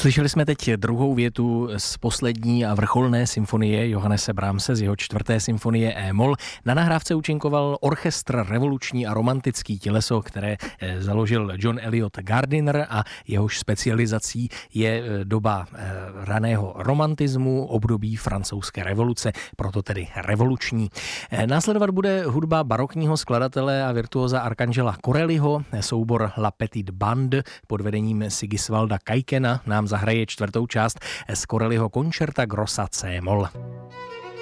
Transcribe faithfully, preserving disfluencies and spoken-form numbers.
Slyšeli jsme teď druhou větu z poslední a vrcholné symfonie Johannese Brahmse z jeho čtvrté symfonie E-moll. Na nahrávce účinkoval orchestr Revoluční a romantický těleso, které založil John Eliot Gardiner a jehož specializací je doba raného romantismu, období francouzské revoluce, proto tedy revoluční. Následovat bude hudba barokního skladatele a virtuóza Arcangela Corelliho, soubor La Petite Bande pod vedením Sigisvalda Kaikena nám zahraje čtvrtou část z Corelliho koncerta grossa C-moll.